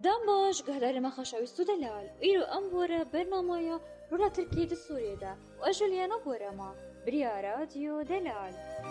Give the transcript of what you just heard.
دام باش گهدار ما خۆشەویست و دەلال ئیرۆ ئەم بۆرە بەرنامەیە ڕوولا ترکیە سووریەدا و ئەژولیانە بۆرەما بریارە دیۆ دەلال